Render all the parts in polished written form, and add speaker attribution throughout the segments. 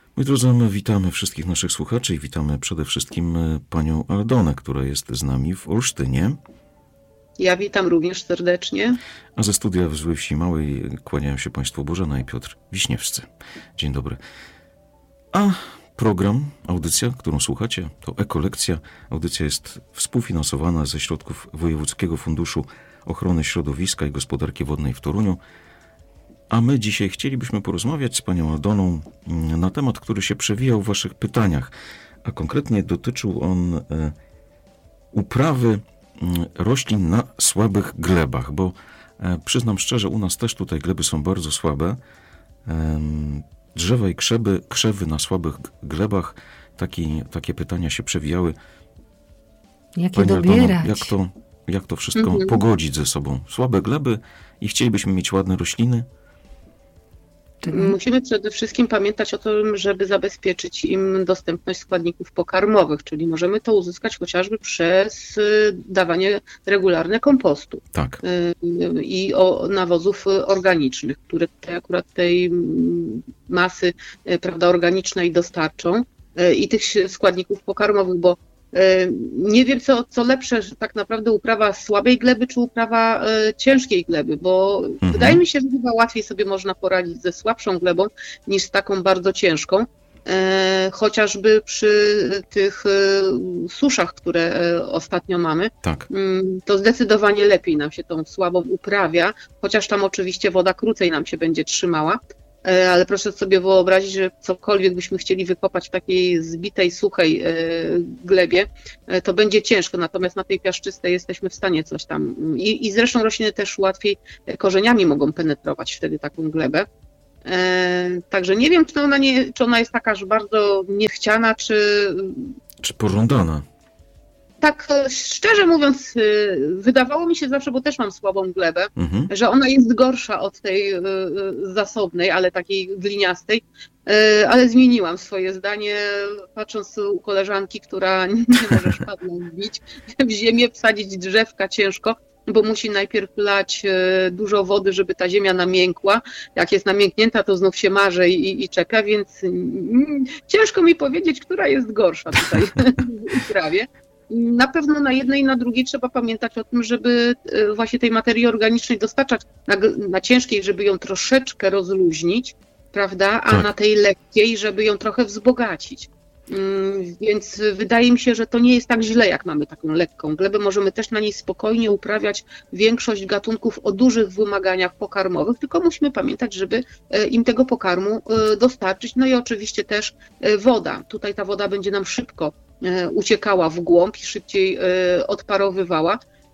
Speaker 1: Moi drodzy, my witamy wszystkich naszych słuchaczy i witamy przede wszystkim panią Aldonę, która jest z nami w Olsztynie.
Speaker 2: Ja witam również serdecznie.
Speaker 1: A ze studia w Złej Wsi Małej kłaniają się państwo Bożena i Piotr Wiśniewscy. Dzień dobry. A program, audycja, którą słuchacie, to Ekolekcja. Audycja jest współfinansowana ze środków Wojewódzkiego Funduszu Ochrony Środowiska i Gospodarki Wodnej w Toruniu. A my dzisiaj chcielibyśmy porozmawiać z panią Aldoną na temat, który się przewijał w waszych pytaniach, a konkretnie dotyczył on uprawy roślin na słabych glebach, bo przyznam szczerze, u nas też tutaj gleby są bardzo słabe. Drzewa i krzewy na słabych glebach, takie pytania się przewijały.
Speaker 3: Jakie
Speaker 1: Pani
Speaker 3: dobierać?
Speaker 1: Aldono, jak to wszystko pogodzić ze sobą? Słabe gleby i chcielibyśmy mieć ładne rośliny.
Speaker 2: Musimy przede wszystkim pamiętać o tym, żeby zabezpieczyć im dostępność składników pokarmowych, czyli możemy to uzyskać chociażby przez dawanie regularne kompostu.
Speaker 1: Tak.
Speaker 2: I nawozów organicznych, które akurat tej masy, prawda, organicznej dostarczą i tych składników pokarmowych, bo nie wiem, co lepsze, tak naprawdę uprawa słabej gleby, czy uprawa ciężkiej gleby, bo wydaje mi się, że chyba łatwiej sobie można poradzić ze słabszą glebą niż z taką bardzo ciężką. Chociażby przy tych suszach, które ostatnio mamy,
Speaker 1: tak.
Speaker 2: To zdecydowanie lepiej nam się tą słabą uprawia, chociaż tam oczywiście woda krócej nam się będzie trzymała. Ale proszę sobie wyobrazić, że cokolwiek byśmy chcieli wykopać w takiej zbitej, suchej glebie, to będzie ciężko, natomiast na tej piaszczystej jesteśmy w stanie coś tam. I zresztą rośliny też łatwiej korzeniami mogą penetrować wtedy taką glebę. Także nie wiem, czy ona jest taka, że bardzo niechciana,
Speaker 1: czy pożądana.
Speaker 2: Tak szczerze mówiąc, wydawało mi się zawsze, bo też mam słabą glebę, że ona jest gorsza od tej zasobnej, ale takiej gliniastej, ale zmieniłam swoje zdanie, patrząc u koleżanki, która nie może szpadlą wbić, w ziemię wsadzić drzewka ciężko, bo musi najpierw lać dużo wody, żeby ta ziemia namiękła. Jak jest namięknięta, to znów się marze i czepia, więc ciężko mi powiedzieć, która jest gorsza tutaj w uprawie. Na pewno na jednej i na drugiej trzeba pamiętać o tym, żeby właśnie tej materii organicznej dostarczać na ciężkiej, żeby ją troszeczkę rozluźnić, prawda, a
Speaker 1: tak.
Speaker 2: Na tej lekkiej, żeby ją trochę wzbogacić. Więc wydaje mi się, że to nie jest tak źle, jak mamy taką lekką glebę. Możemy też na niej spokojnie uprawiać większość gatunków o dużych wymaganiach pokarmowych, tylko musimy pamiętać, żeby im tego pokarmu dostarczyć. No i oczywiście też woda. Tutaj ta woda będzie nam szybko uciekała w głąb i szybciej odparowywała.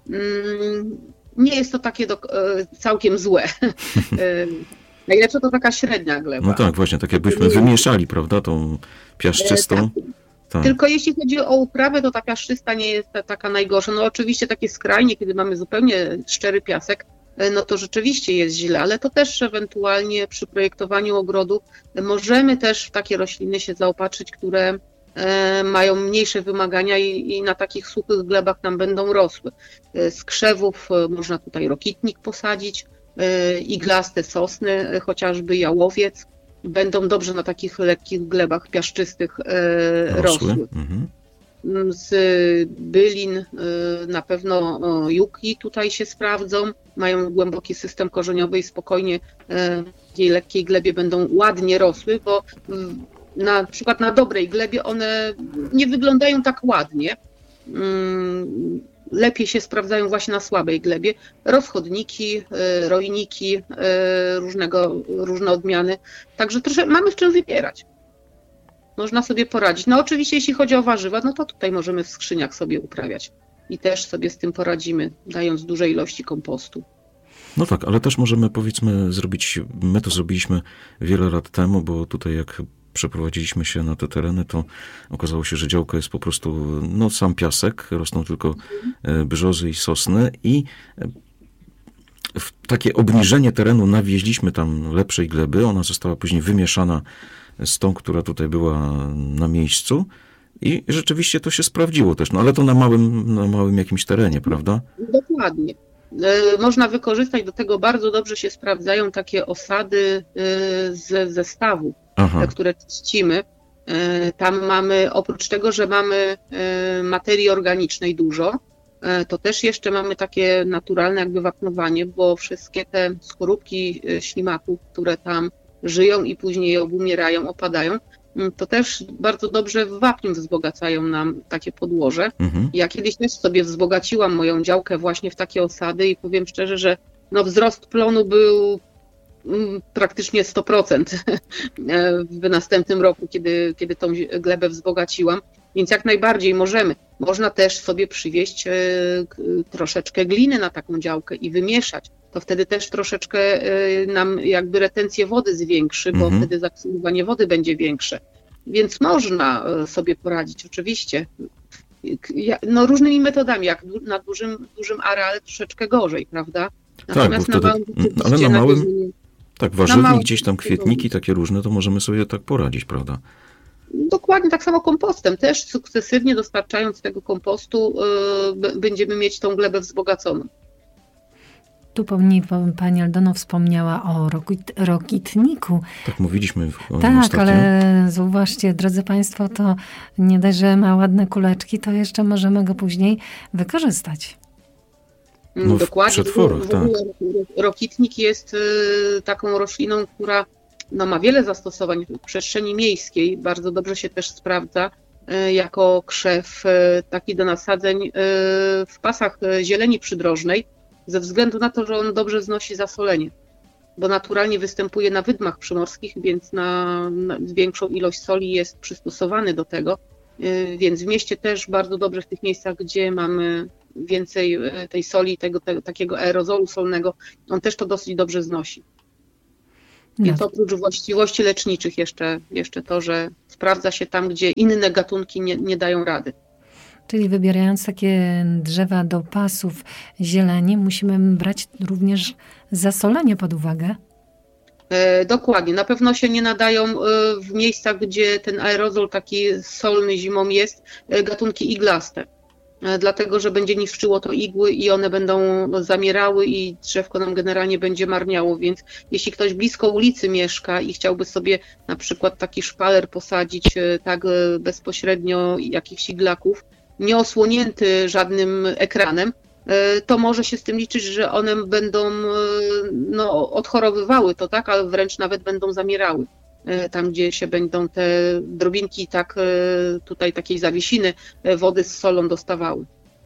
Speaker 2: Nie jest to takie całkiem złe. Najlepsze to taka średnia gleba.
Speaker 1: No tak, właśnie, tak jakbyśmy wymieszali, prawda, tą piaszczystą.
Speaker 2: Tak. Tylko jeśli chodzi o uprawę, to ta piaszczysta nie jest taka najgorsza. No oczywiście takie skrajnie, kiedy mamy zupełnie szczery piasek, no to rzeczywiście jest źle, ale to też ewentualnie przy projektowaniu ogrodu możemy też w takie rośliny się zaopatrzyć, które mają mniejsze wymagania i na takich suchych glebach nam będą rosły. Z krzewów można tutaj rokitnik posadzić, iglaste sosny, chociażby jałowiec, będą dobrze na takich lekkich glebach piaszczystych rosły. Z bylin na pewno juki tutaj się sprawdzą, mają głęboki system korzeniowy i spokojnie w tej lekkiej glebie będą ładnie rosły, bo na przykład na dobrej glebie one nie wyglądają tak ładnie. Lepiej się sprawdzają właśnie na słabej glebie. Rozchodniki, rojniki, różne odmiany. Także troszkę mamy w czym wybierać. Można sobie poradzić. No oczywiście jeśli chodzi o warzywa, no to tutaj możemy w skrzyniach sobie uprawiać. I też sobie z tym poradzimy, dając duże ilości kompostu.
Speaker 1: No tak, ale też możemy, powiedzmy, my to zrobiliśmy wiele lat temu, bo tutaj jak przeprowadziliśmy się na te tereny, to okazało się, że działka jest po prostu sam piasek, rosną tylko brzozy i sosny i w takie obniżenie terenu nawieźliśmy tam lepszej gleby, ona została później wymieszana z tą, która tutaj była na miejscu i rzeczywiście to się sprawdziło też, ale to na małym jakimś terenie, prawda?
Speaker 2: Dokładnie. Można wykorzystać, do tego bardzo dobrze się sprawdzają takie osady z zestawu, które czyścimy. Tam mamy, oprócz tego, że mamy materii organicznej dużo, to też jeszcze mamy takie naturalne jakby wapnowanie, bo wszystkie te skorupki ślimaków, które tam żyją i później obumierają, opadają, to też bardzo dobrze w wapniu wzbogacają nam takie podłoże. Ja kiedyś też sobie wzbogaciłam moją działkę właśnie w takie osady i powiem szczerze, że no wzrost plonu był praktycznie 100% w następnym roku, kiedy tą glebę wzbogaciłam. Więc jak najbardziej możemy. Można też sobie przywieźć troszeczkę gliny na taką działkę i wymieszać. To wtedy też troszeczkę nam jakby retencję wody zwiększy, bo wtedy zaksyowanie wody będzie większe. Więc można sobie poradzić, oczywiście. No, różnymi metodami, jak na dużym areale troszeczkę gorzej, prawda?
Speaker 1: Natomiast tak, ale na małym, tak, warzywnik, gdzieś tam kwietniki takie różne, to możemy sobie tak poradzić, prawda?
Speaker 2: Dokładnie, tak samo kompostem. Też sukcesywnie dostarczając tego kompostu będziemy mieć tą glebę wzbogaconą.
Speaker 3: Tu pani Aldono wspomniała o rokitniku.
Speaker 1: Tak, mówiliśmy o nim
Speaker 3: tak,
Speaker 1: ostatnio.
Speaker 3: Ale zauważcie, drodzy Państwo, to nie dość, że ma ładne kuleczki, to jeszcze możemy go później wykorzystać.
Speaker 1: No, dokładnie. W przetworach, tak.
Speaker 2: Rokitnik jest taką rośliną, która ma wiele zastosowań w przestrzeni miejskiej. Bardzo dobrze się też sprawdza jako krzew taki do nasadzeń w pasach zieleni przydrożnej, ze względu na to, że on dobrze znosi zasolenie, bo naturalnie występuje na wydmach przymorskich, więc na większą ilość soli jest przystosowany do tego. Więc w mieście też bardzo dobrze w tych miejscach, gdzie mamy więcej tej soli, takiego aerozolu solnego, on też to dosyć dobrze znosi. Więc oprócz właściwości leczniczych jeszcze to, że sprawdza się tam, gdzie inne gatunki nie dają rady.
Speaker 3: Czyli wybierając takie drzewa do pasów zieleni, musimy brać również zasolenie pod uwagę?
Speaker 2: Dokładnie. Na pewno się nie nadają w miejscach, gdzie ten aerozol taki solny zimą jest, gatunki iglaste. Dlatego, że będzie niszczyło to igły i one będą zamierały i drzewko nam generalnie będzie marniało, więc jeśli ktoś blisko ulicy mieszka i chciałby sobie na przykład taki szpaler posadzić tak bezpośrednio jakichś iglaków, nieosłonięty żadnym ekranem, to może się z tym liczyć, że one będą odchorowywały to, tak, ale wręcz nawet będą zamierały. Tam, gdzie się będą te drobinki tutaj takiej zawiesiny wody z solą dostawały.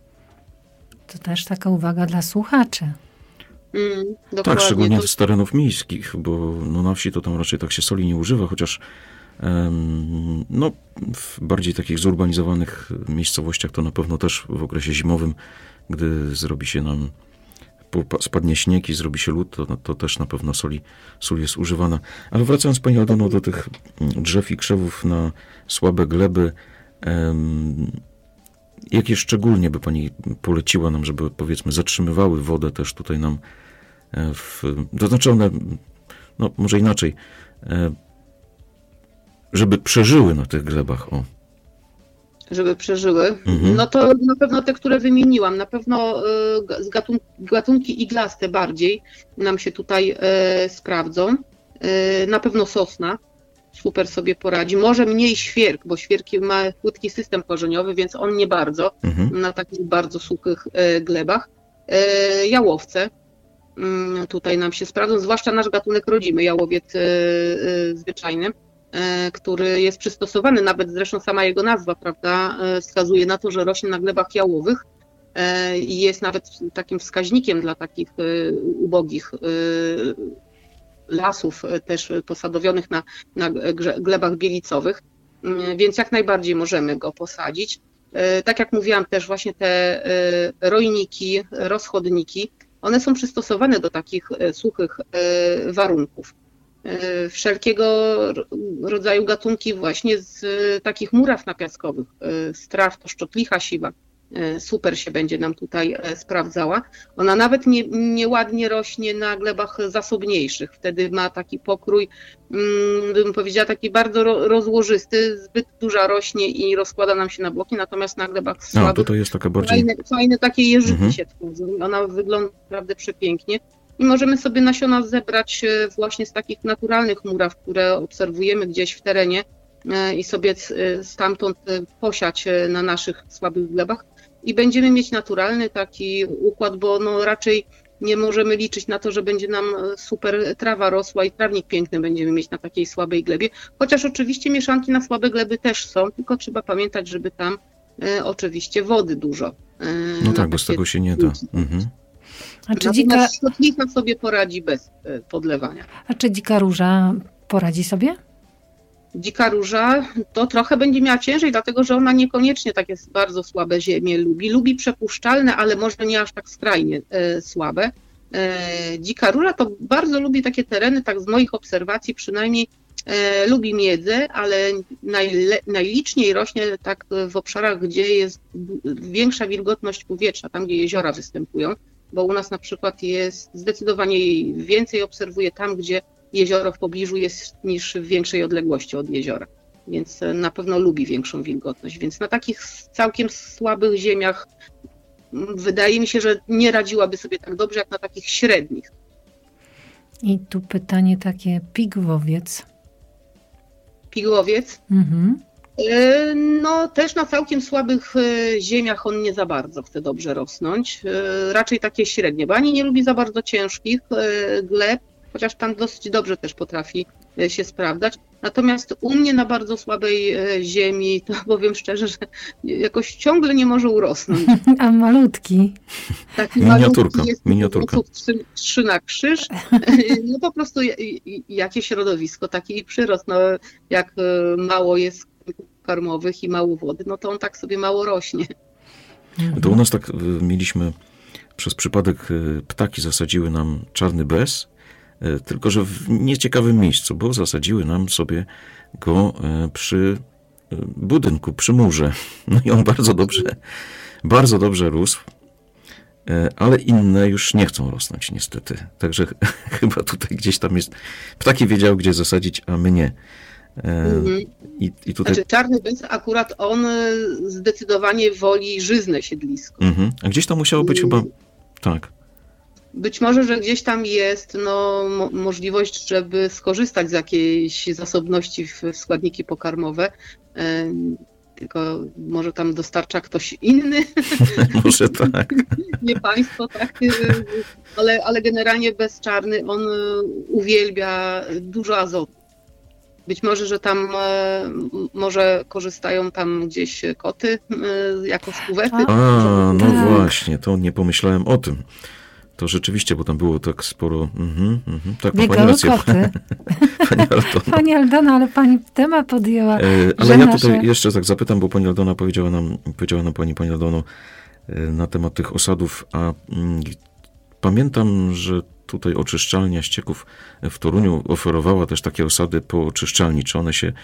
Speaker 3: To też taka uwaga dla słuchaczy.
Speaker 1: Tak, szczególnie z terenów miejskich, bo na wsi to tam raczej tak się soli nie używa, chociaż w bardziej takich zurbanizowanych miejscowościach to na pewno też w okresie zimowym, gdy zrobi się nam, spadnie śnieg i zrobi się lód, to też na pewno sól jest używana. Ale wracając, pani Aldono, do tych drzew i krzewów na słabe gleby, jakie szczególnie by pani poleciła nam, żeby, powiedzmy, zatrzymywały wodę też tutaj nam, to znaczy one, może inaczej, żeby przeżyły na tych glebach,
Speaker 2: żeby przeżyły. No to na pewno te, które wymieniłam, na pewno gatunki iglaste bardziej nam się tutaj sprawdzą. Na pewno sosna super sobie poradzi. Może mniej świerk, bo świerk ma płytki system korzeniowy, więc on nie bardzo na takich bardzo suchych glebach. Jałowce tutaj nam się sprawdzą, zwłaszcza nasz gatunek rodzimy, jałowiec zwyczajny, który jest przystosowany, nawet zresztą sama jego nazwa, prawda, wskazuje na to, że rośnie na glebach jałowych i jest nawet takim wskaźnikiem dla takich ubogich lasów też posadowionych na glebach bielicowych, więc jak najbardziej możemy go posadzić. Tak jak mówiłam, też właśnie te rojniki, rozchodniki, one są przystosowane do takich suchych warunków. Wszelkiego rodzaju gatunki właśnie z takich muraw napiaskowych, z traw, to szczotlicha siwa, super się będzie nam tutaj sprawdzała. Ona nawet nieładnie rośnie na glebach zasobniejszych. Wtedy ma taki pokrój, bym powiedziała, taki bardzo rozłożysty, zbyt duża rośnie i rozkłada nam się na boki, natomiast na glebach słabych
Speaker 1: tutaj jest taka bardziej...
Speaker 2: fajne takie jeżyki się tworzą. Ona wygląda naprawdę przepięknie. I możemy sobie nasiona zebrać właśnie z takich naturalnych muraw, które obserwujemy gdzieś w terenie i sobie stamtąd posiać na naszych słabych glebach. I będziemy mieć naturalny taki układ, bo no raczej nie możemy liczyć na to, że będzie nam super trawa rosła i trawnik piękny będziemy mieć na takiej słabej glebie. Chociaż oczywiście mieszanki na słabe gleby też są, tylko trzeba pamiętać, żeby tam oczywiście wody dużo.
Speaker 1: No tak, bo z tego się nie da.
Speaker 3: A czy dzika...
Speaker 2: Szkotnica sobie poradzi bez podlewania.
Speaker 3: A czy dzika róża poradzi sobie?
Speaker 2: Dzika róża to trochę będzie miała ciężej, dlatego że ona niekoniecznie takie bardzo słabe ziemie lubi. Lubi przepuszczalne, ale może nie aż tak skrajnie słabe. Dzika róża to bardzo lubi takie tereny, tak z moich obserwacji przynajmniej, lubi miedzę, ale najliczniej rośnie tak w obszarach, gdzie jest większa wilgotność powietrza, tam gdzie jeziora występują, bo u nas na przykład jest zdecydowanie więcej, obserwuję tam, gdzie jezioro w pobliżu jest niż w większej odległości od jeziora, więc na pewno lubi większą wilgotność, więc na takich całkiem słabych ziemiach wydaje mi się, że nie radziłaby sobie tak dobrze jak na takich średnich.
Speaker 3: I tu pytanie takie, pigłowiec.
Speaker 2: Pigłowiec?
Speaker 3: Mhm.
Speaker 2: No też na całkiem słabych ziemiach on nie za bardzo chce dobrze rosnąć, raczej takie średnie, bo ani nie lubi za bardzo ciężkich gleb, chociaż tam dosyć dobrze też potrafi się sprawdzać. Natomiast u mnie na bardzo słabej ziemi, to powiem szczerze, że jakoś ciągle nie może urosnąć.
Speaker 3: A malutki.
Speaker 2: Taki
Speaker 1: Miniaturka.
Speaker 2: Jest
Speaker 1: Miniaturka.
Speaker 2: 3 na krzyż. No po prostu jakie środowisko, taki przyrost. No, jak mało jest karmowych i mało wody, no to on tak sobie mało rośnie.
Speaker 1: To u nas tak mieliśmy, przez przypadek ptaki zasadziły nam czarny bez, tylko że w nieciekawym miejscu, bo zasadziły nam sobie go przy budynku, przy murze. No i on bardzo dobrze rósł, ale inne już nie chcą rosnąć niestety. Także chyba tutaj gdzieś tam jest, ptaki wiedziały, gdzie zasadzić, a my nie. I tutaj...
Speaker 2: Znaczy czarny bez akurat on zdecydowanie woli żyzne siedlisko.
Speaker 1: A gdzieś tam musiało być chyba, tak.
Speaker 2: Być może, że gdzieś tam jest możliwość, żeby skorzystać z jakiejś zasobności w składniki pokarmowe, tylko może tam dostarcza ktoś inny.
Speaker 1: Może tak.
Speaker 2: Nie państwo, tak. Ale generalnie bezczarny on uwielbia dużo azotu. Być może, że tam może korzystają tam gdzieś koty jako skówety.
Speaker 1: No właśnie, to nie pomyślałem o tym. To rzeczywiście, bo tam było tak sporo... Tak, ma pani rację.
Speaker 3: Pani Aldona, ale pani temat podjęła.
Speaker 1: Ale ja tutaj jeszcze tak zapytam, bo pani Aldona powiedziała nam pani Aldono, na temat tych osadów, a pamiętam, że tutaj oczyszczalnia ścieków w Toruniu oferowała też takie osady po oczyszczalni. Czy one się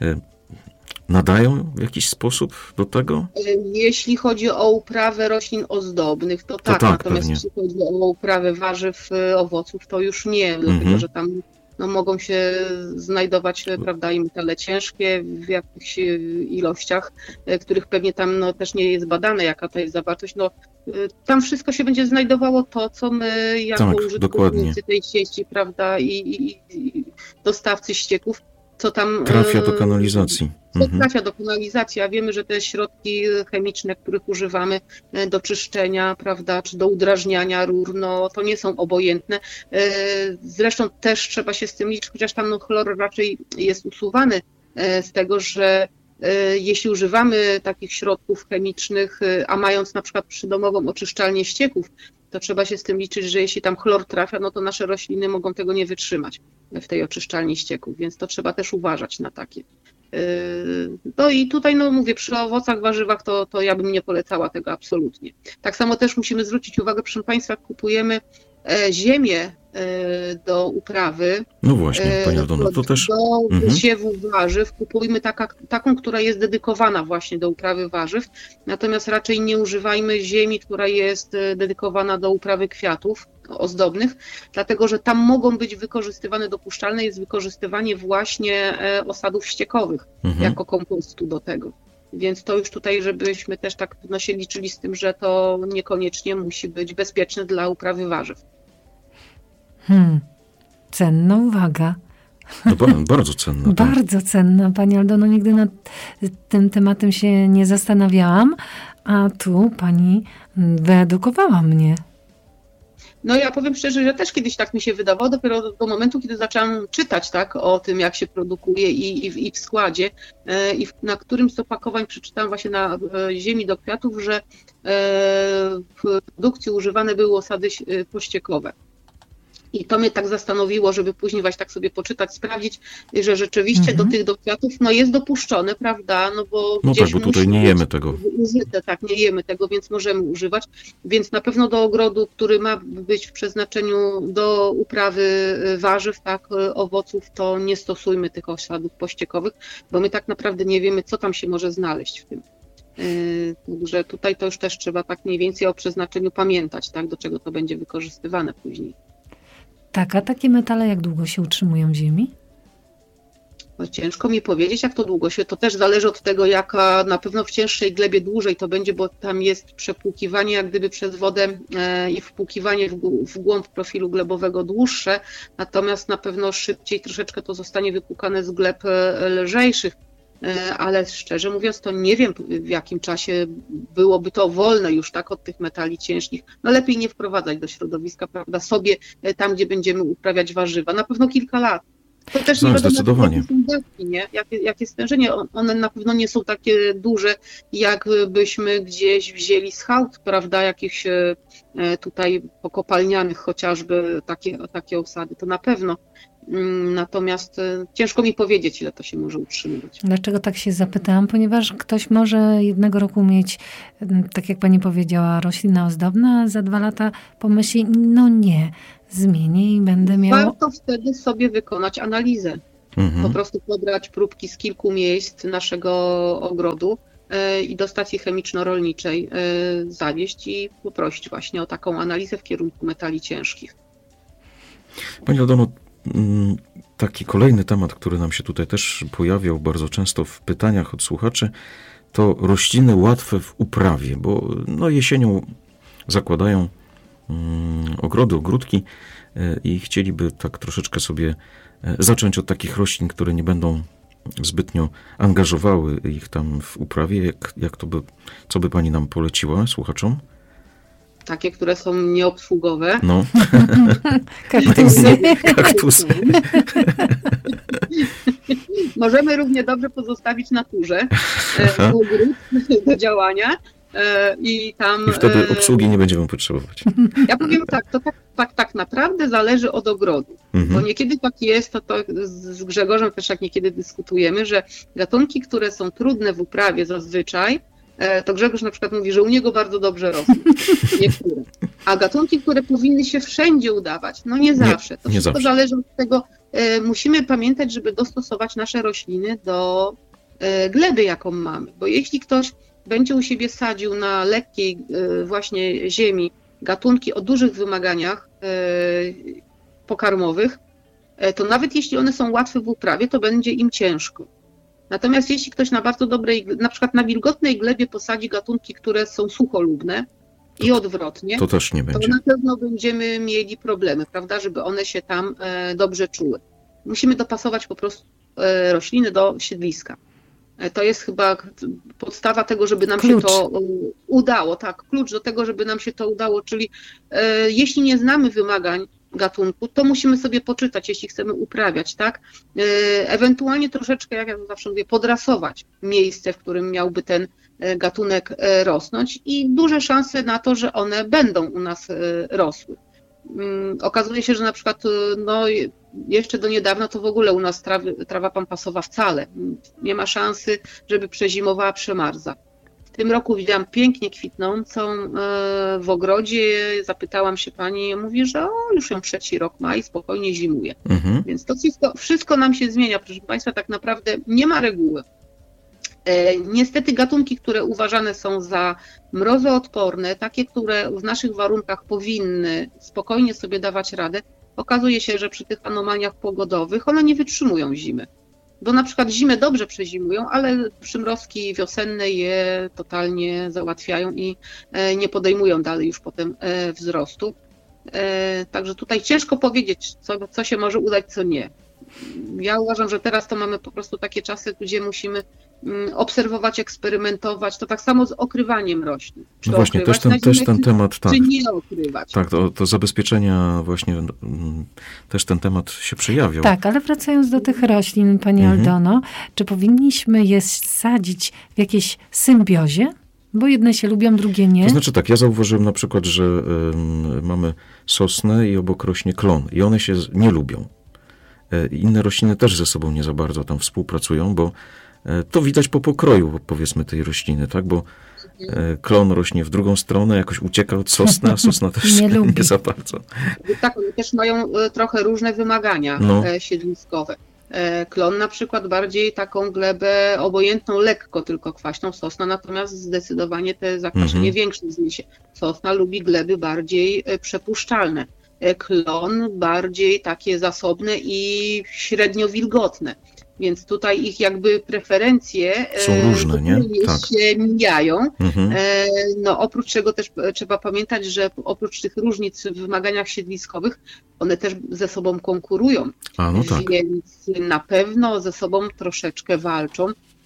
Speaker 1: nadają w jakiś sposób do tego?
Speaker 2: Jeśli chodzi o uprawę roślin ozdobnych, to tak. Natomiast pewnie. Jeśli chodzi o uprawę warzyw, owoców, to już nie, dlatego że tam mogą się znajdować, prawda, i metale ciężkie w jakichś ilościach, których pewnie tam też nie jest badane, jaka to jest zawartość. Tam wszystko się będzie znajdowało to, co my jako użytkownicy tej sieci, prawda, i dostawcy ścieków, co tam
Speaker 1: trafia do kanalizacji.
Speaker 2: Trafia do kanalizacji, a wiemy, że te środki chemiczne, których używamy do czyszczenia, prawda, czy do udrażniania rur, to nie są obojętne. Zresztą też trzeba się z tym liczyć, chociaż tam chlor raczej jest usuwany z tego, że jeśli używamy takich środków chemicznych, a mając na przykład przydomową oczyszczalnię ścieków, to trzeba się z tym liczyć, że jeśli tam chlor trafia, to nasze rośliny mogą tego nie wytrzymać w tej oczyszczalni ścieków, więc to trzeba też uważać na takie. No i tutaj, mówię, przy owocach, warzywach to ja bym nie polecała tego absolutnie. Tak samo też musimy zwrócić uwagę, proszę Państwa, jak kupujemy ziemię do uprawy.
Speaker 1: No właśnie, Pani Aldono, to też...
Speaker 2: Do wysiewu warzyw kupujmy taką, która jest dedykowana właśnie do uprawy warzyw, natomiast raczej nie używajmy ziemi, która jest dedykowana do uprawy kwiatów ozdobnych, dlatego że tam mogą być wykorzystywane, dopuszczalne jest wykorzystywanie właśnie osadów ściekowych jako kompostu do tego. Więc to już tutaj, żebyśmy też tak się liczyli z tym, że to niekoniecznie musi być bezpieczne dla uprawy warzyw.
Speaker 3: Cenna uwaga.
Speaker 1: No, bardzo cenna. Tak.
Speaker 3: Bardzo cenna, Pani Aldono. Nigdy nad tym tematem się nie zastanawiałam, a tu Pani wyedukowała mnie.
Speaker 2: No ja powiem szczerze, że też kiedyś tak mi się wydawało, dopiero do momentu, kiedy zaczęłam czytać tak, o tym, jak się produkuje i w składzie. I na którymś z opakowań przeczytałam właśnie na ziemi do kwiatów, że w produkcji używane były osady pościekowe. I to mnie tak zastanowiło, żeby później właśnie tak sobie poczytać, sprawdzić, że rzeczywiście do tych kwiatów jest dopuszczone, prawda? No bo
Speaker 1: tak, bo tutaj nie jemy tego.
Speaker 2: Użyte, tak, nie jemy tego, więc możemy używać. Więc na pewno do ogrodu, który ma być w przeznaczeniu do uprawy warzyw, tak, owoców, to nie stosujmy tych osadów pościekowych, bo my tak naprawdę nie wiemy, co tam się może znaleźć w tym. Także tutaj to już też trzeba tak mniej więcej o przeznaczeniu pamiętać, tak, do czego to będzie wykorzystywane później.
Speaker 3: Tak, a takie metale jak długo się utrzymują w ziemi?
Speaker 2: No ciężko mi powiedzieć, jak to długo się, to też zależy od tego, jaka na pewno w cięższej glebie dłużej to będzie, bo tam jest przepłukiwanie jak gdyby przez wodę i wpłukiwanie w głąb profilu glebowego dłuższe, natomiast na pewno szybciej troszeczkę to zostanie wypłukane z gleb lżejszych, ale szczerze mówiąc to nie wiem, w jakim czasie byłoby to wolne już tak od tych metali ciężkich. No lepiej nie wprowadzać do środowiska, prawda, sobie tam, gdzie będziemy uprawiać warzywa, na pewno kilka lat. To też nie wiadomo, jakie są dawki, nie? Jakie stężenie. One na pewno nie są takie duże, jakbyśmy gdzieś wzięli z hałd, prawda, jakichś tutaj pokopalnianych chociażby takie osady, to na pewno. Natomiast ciężko mi powiedzieć, ile to się może utrzymywać.
Speaker 3: Dlaczego tak się zapytałam? Ponieważ ktoś może jednego roku mieć, tak jak Pani powiedziała, roślina ozdobna, a za 2 lata pomyśli, no nie, zmienię i będę miał...
Speaker 2: Warto wtedy sobie wykonać analizę. Po prostu pobrać próbki z kilku miejsc naszego ogrodu i do stacji chemiczno-rolniczej zawieźć i poprosić właśnie o taką analizę w kierunku metali ciężkich.
Speaker 1: Pani Aldono, taki kolejny temat, który nam się tutaj też pojawiał bardzo często w pytaniach od słuchaczy, to rośliny łatwe w uprawie, bo jesienią zakładają ogrody, ogródki i chcieliby tak troszeczkę sobie zacząć od takich roślin, które nie będą zbytnio angażowały ich tam w uprawie. Co by Pani nam poleciła słuchaczom?
Speaker 2: Takie, które są nieobsługowe.
Speaker 1: No.
Speaker 3: Kaktusy.
Speaker 2: Możemy równie dobrze pozostawić naturze ogród do działania. I
Speaker 1: wtedy obsługi nie będziemy potrzebować.
Speaker 2: Ja powiem tak, to tak naprawdę zależy od ogrodu. Bo niekiedy tak jest, to z Grzegorzem też jak niekiedy dyskutujemy, że gatunki, które są trudne w uprawie zazwyczaj, to Grzegorz na przykład mówi, że u niego bardzo dobrze rosną. Niektóre. A gatunki, które powinny się wszędzie udawać, no nie zawsze. To wszystko zależy od tego. Musimy pamiętać, żeby dostosować nasze rośliny do gleby, jaką mamy. Bo jeśli ktoś będzie u siebie sadził na lekkiej właśnie ziemi gatunki o dużych wymaganiach pokarmowych, to nawet jeśli one są łatwe w uprawie, to będzie im ciężko. Natomiast jeśli ktoś na bardzo dobrej, na przykład na wilgotnej glebie posadzi gatunki, które są sucholubne i odwrotnie,
Speaker 1: to też nie będzie.
Speaker 2: To na pewno będziemy mieli problemy, prawda, żeby one się tam dobrze czuły. Musimy dopasować po prostu rośliny do siedliska. To jest chyba podstawa tego, żeby nam się to udało. Tak, klucz do tego, żeby nam się to udało, czyli jeśli nie znamy wymagań gatunku, to musimy sobie poczytać, jeśli chcemy uprawiać, tak? Ewentualnie troszeczkę, jak ja zawsze mówię, podrasować miejsce, w którym miałby ten gatunek rosnąć i duże szanse na to, że one będą u nas rosły. Okazuje się, że na przykład jeszcze do niedawna to w ogóle u nas trawa pampasowa wcale nie ma szansy, żeby przezimowała, przemarza. tym roku widziałam pięknie kwitnącą w ogrodzie. Zapytałam się pani, mówi, że już ją 3. rok ma i spokojnie zimuje. Więc to wszystko nam się zmienia. Proszę Państwa, tak naprawdę nie ma reguły. Niestety gatunki, które uważane są za mrozoodporne, takie, które w naszych warunkach powinny spokojnie sobie dawać radę, okazuje się, że przy tych anomaliach pogodowych one nie wytrzymują zimy. Bo na przykład zimę dobrze przezimują, ale przymrozki wiosenne je totalnie załatwiają i nie podejmują dalej już potem wzrostu. Także tutaj ciężko powiedzieć, co się może udać, co nie. Ja uważam, że teraz to mamy po prostu takie czasy, gdzie musimy obserwować, eksperymentować. To tak samo z okrywaniem roślin.
Speaker 1: No właśnie, też ten temat, tak.
Speaker 2: Czy nie okrywać.
Speaker 1: Tak, to zabezpieczenia właśnie, też ten temat się przejawiał.
Speaker 3: Tak, ale wracając do tych roślin, pani Aldono, czy powinniśmy je sadzić w jakiejś symbiozie? Bo jedne się lubią, drugie nie.
Speaker 1: To znaczy tak, ja zauważyłem na przykład, że mamy sosnę i obok rośnie klon i one się nie lubią. Inne rośliny też ze sobą nie za bardzo tam współpracują, bo to widać po pokroju, powiedzmy, tej rośliny, tak? Bo klon rośnie w drugą stronę, jakoś ucieka od sosny, a sosna też nie za bardzo.
Speaker 2: Tak, one też mają trochę różne wymagania siedliskowe. Klon na przykład bardziej taką glebę obojętną, lekko tylko kwaśną, sosna natomiast zdecydowanie te zakwaszenie większe zniesie. Sosna lubi gleby bardziej przepuszczalne. Klon bardziej takie zasobne i średnio wilgotne. Więc tutaj ich jakby preferencje
Speaker 1: są różne, nie? Tak.
Speaker 2: Się mijają. No, oprócz czego też trzeba pamiętać, że oprócz tych różnic w wymaganiach siedliskowych, one też ze sobą konkurują. Więc na pewno ze sobą troszeczkę walczą.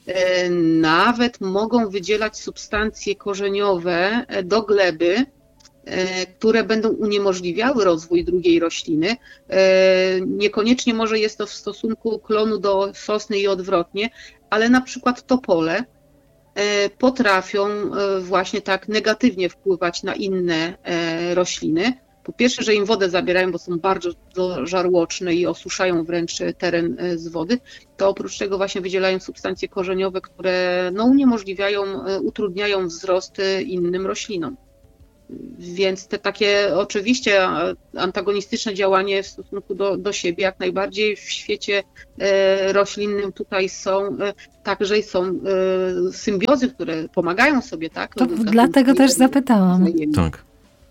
Speaker 2: Nawet mogą wydzielać substancje korzeniowe do gleby, które będą uniemożliwiały rozwój drugiej rośliny. Niekoniecznie może jest to w stosunku klonu do sosny i odwrotnie, ale na przykład topole potrafią właśnie tak negatywnie wpływać na inne rośliny. Po pierwsze, że im wodę zabierają, bo są bardzo żarłoczne i osuszają wręcz teren z wody, to oprócz tego właśnie wydzielają substancje korzeniowe, które uniemożliwiają, utrudniają wzrost innym roślinom. Więc te takie oczywiście antagonistyczne działanie w stosunku do siebie jak najbardziej w świecie roślinnym tutaj są, także są symbiozy, które pomagają sobie, tak?
Speaker 3: To dlatego też zapytałam.
Speaker 1: Tak.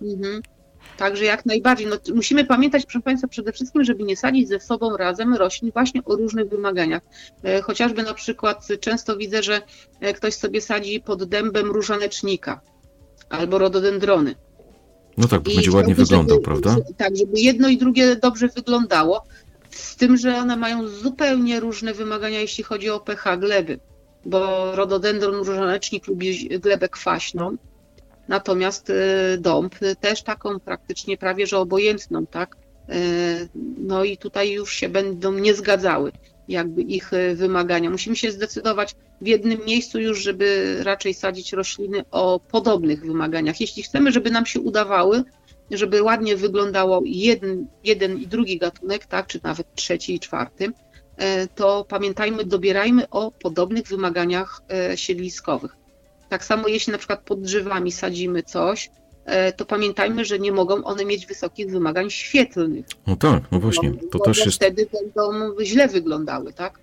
Speaker 2: Także jak najbardziej. No, musimy pamiętać, proszę Państwa, przede wszystkim, żeby nie sadzić ze sobą razem roślin właśnie o różnych wymaganiach. Chociażby na przykład często widzę, że ktoś sobie sadzi pod dębem różanecznika albo rododendrony.
Speaker 1: No tak, bo będzie ładnie wyglądał, prawda?
Speaker 2: Tak, żeby jedno i drugie dobrze wyglądało, z tym, że one mają zupełnie różne wymagania, jeśli chodzi o pH gleby, bo rododendron różanecznik lubi glebę kwaśną, natomiast dąb też taką praktycznie prawie, że obojętną, tak? No i tutaj już się będą nie zgadzały jakby ich wymagania. Musimy się zdecydować w jednym miejscu już, żeby raczej sadzić rośliny o podobnych wymaganiach. Jeśli chcemy, żeby nam się udawały, żeby ładnie wyglądało jeden i drugi gatunek, tak, czy nawet trzeci i czwarty, to pamiętajmy, dobierajmy o podobnych wymaganiach siedliskowych. Tak samo jeśli na przykład pod drzewami sadzimy coś, to pamiętajmy, że nie mogą one mieć wysokich wymagań świetlnych.
Speaker 1: No tak, no właśnie. To też jest...
Speaker 2: Wtedy będą źle wyglądały, tak?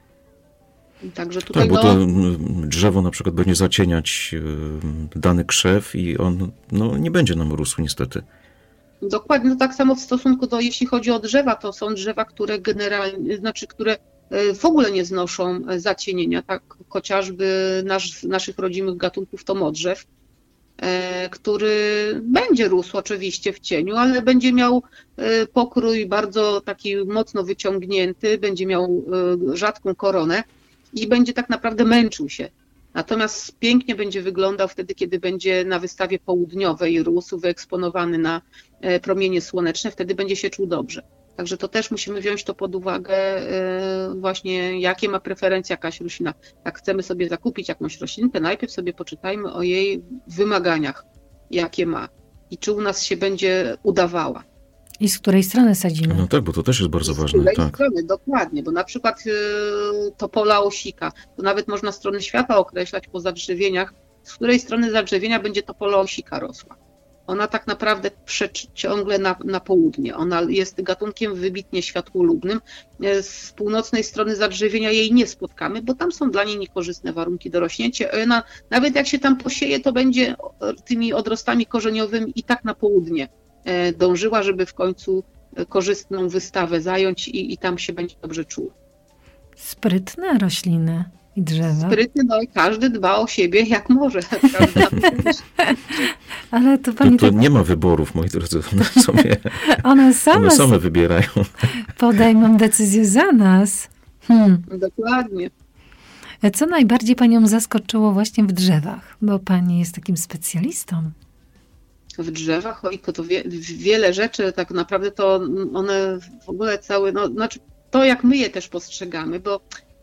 Speaker 2: Także tutaj
Speaker 1: tak, bo to drzewo na przykład będzie zacieniać dany krzew i on nie będzie nam rósł niestety.
Speaker 2: Dokładnie, no tak samo w stosunku do, jeśli chodzi o drzewa, to są drzewa, które generalnie, które w ogóle nie znoszą zacienienia, tak chociażby naszych rodzimych gatunków to modrzew, który będzie rósł oczywiście w cieniu, ale będzie miał pokrój bardzo taki mocno wyciągnięty, będzie miał rzadką koronę i będzie tak naprawdę męczył się. Natomiast pięknie będzie wyglądał wtedy, kiedy będzie na wystawie południowej rósł, wyeksponowany na promienie słoneczne, wtedy będzie się czuł dobrze. Także to też musimy wziąć to pod uwagę właśnie, jakie ma preferencje jakaś roślina. Jak chcemy sobie zakupić jakąś roślinkę, najpierw sobie poczytajmy o jej wymaganiach, jakie ma i czy u nas się będzie udawała.
Speaker 3: I z której strony sadzimy.
Speaker 1: No tak, bo to też jest bardzo ważne.
Speaker 2: Z której strony, dokładnie, bo na przykład topola osika, to nawet można strony świata określać po zadrzewieniach, z której strony zadrzewienia będzie topolosika rosła. Ona tak naprawdę ciągle na południe. Ona jest gatunkiem wybitnie światłolubnym. Z północnej strony zadrzewienia jej nie spotkamy, bo tam są dla niej niekorzystne warunki do rośnięcia. Ona, nawet jak się tam posieje, to będzie tymi odrostami korzeniowymi i tak na południe dążyła, żeby w końcu korzystną wystawę zająć i tam się będzie dobrze czuła.
Speaker 3: Sprytne rośliny i drzewa.
Speaker 2: Sprytny, no i każdy dba o siebie jak może, prawda?
Speaker 3: Ale to pani
Speaker 1: to nie ma wyborów, moi drodzy. One same wybierają.
Speaker 3: Podejmą decyzję za nas.
Speaker 2: Dokładnie.
Speaker 3: Co najbardziej panią zaskoczyło właśnie w drzewach? Bo pani jest takim specjalistą.
Speaker 2: W drzewach, to wiele rzeczy, tak naprawdę to one w ogóle znaczy to jak my je też postrzegamy, bo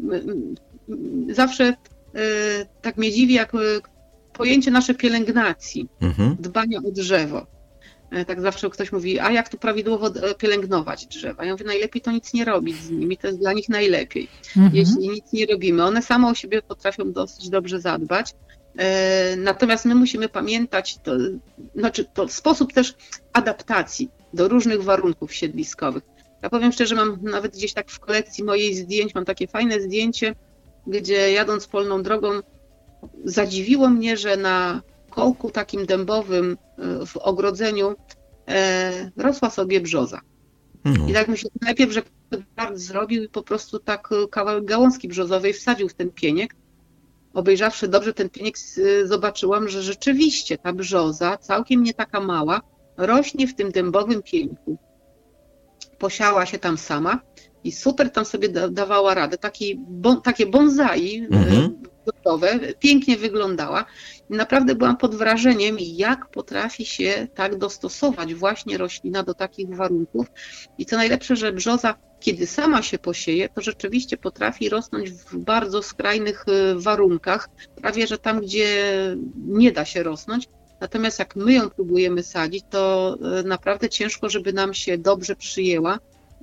Speaker 2: zawsze tak mnie dziwi, jak pojęcie nasze pielęgnacji, dbania o drzewo. Tak zawsze ktoś mówi, a jak tu prawidłowo pielęgnować drzewa? Ja mówię, najlepiej to nic nie robić z nimi, to jest dla nich najlepiej. Jeśli nic nie robimy, one same o siebie potrafią dosyć dobrze zadbać. Natomiast my musimy pamiętać, to sposób też adaptacji do różnych warunków siedliskowych. Ja powiem szczerze, mam nawet gdzieś tak w kolekcji mojej zdjęć, mam takie fajne zdjęcie, gdzie jadąc polną drogą zadziwiło mnie, że na kołku takim dębowym w ogrodzeniu rosła sobie brzoza. I tak myślę, najpierw, że ktoś zrobił i po prostu tak kawałek gałązki brzozowej wsadził w ten pieniek. Obejrzawszy dobrze ten pieniek, zobaczyłam, że rzeczywiście ta brzoza, całkiem nie taka mała, rośnie w tym dębowym pieńku. Posiała się tam sama i super tam sobie dawała radę. Takie bonsai gotowe, pięknie wyglądała. I naprawdę byłam pod wrażeniem, jak potrafi się tak dostosować właśnie roślina do takich warunków. I co najlepsze, że brzoza, kiedy sama się posieje, to rzeczywiście potrafi rosnąć w bardzo skrajnych warunkach, prawie że tam, gdzie nie da się rosnąć. Natomiast jak my ją próbujemy sadzić, to naprawdę ciężko, żeby nam się dobrze przyjęła.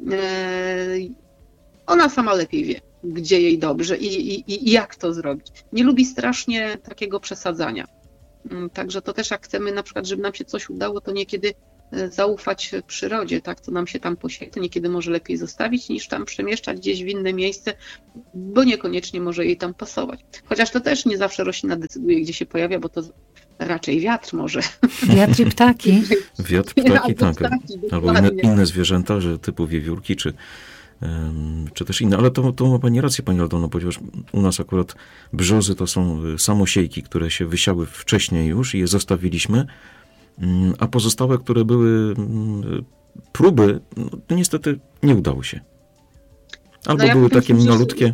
Speaker 2: Ona sama lepiej wie, gdzie jej dobrze i jak to zrobić. Nie lubi strasznie takiego przesadzania. Także to też jak chcemy na przykład, żeby nam się coś udało, to niekiedy zaufać przyrodzie, tak, co nam się tam posieje, to niekiedy może lepiej zostawić, niż tam przemieszczać gdzieś w inne miejsce, bo niekoniecznie może jej tam pasować. Chociaż to też nie zawsze roślina decyduje, gdzie się pojawia, bo to raczej wiatr może.
Speaker 3: Wiatr i ptaki.
Speaker 1: Wiatr, ptaki, tak. Albo inne zwierzęta, że typu wiewiórki, czy też inne. Ale to ma pani rację, pani Aldono, ponieważ u nas akurat brzozy to są samosiejki, które się wysiały wcześniej już i je zostawiliśmy, a pozostałe, które były próby, no niestety nie udało się. Albo ja były takie malutkie.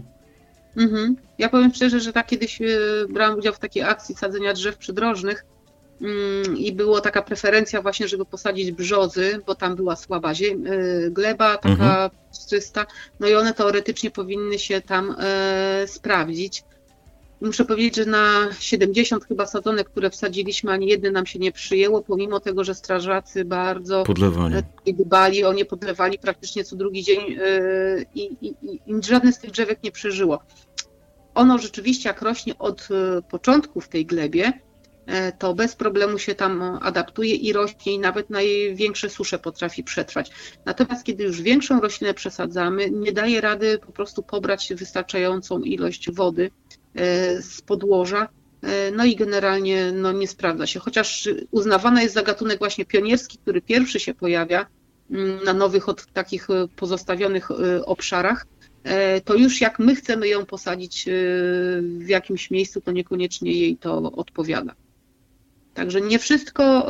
Speaker 2: Ja powiem szczerze, że tak kiedyś brałam udział w takiej akcji sadzenia drzew przydrożnych i była taka preferencja właśnie, żeby posadzić brzozy, bo tam była słaba gleba, taka czysta, no i one teoretycznie powinny się tam sprawdzić. Muszę powiedzieć, że na 70 chyba sadzonek, które wsadziliśmy, ani jedne nam się nie przyjęło, pomimo tego, że strażacy bardzo dbali o nie, podlewali praktycznie co drugi dzień i żadne z tych drzewek nie przeżyło. Ono rzeczywiście, jak rośnie od początku w tej glebie, to bez problemu się tam adaptuje i rośnie i nawet największe susze potrafi przetrwać. Natomiast kiedy już większą roślinę przesadzamy, nie daje rady po prostu pobrać wystarczającą ilość wody z podłoża, no i generalnie nie sprawdza się. Chociaż uznawany jest za gatunek właśnie pionierski, który pierwszy się pojawia na nowych, takich pozostawionych obszarach, to już jak my chcemy ją posadzić w jakimś miejscu, to niekoniecznie jej to odpowiada. Także nie wszystko